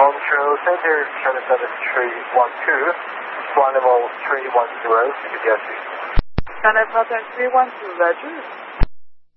control center, China 7312, Swan Level 310, CPTSC. China Pattern 312, Roger.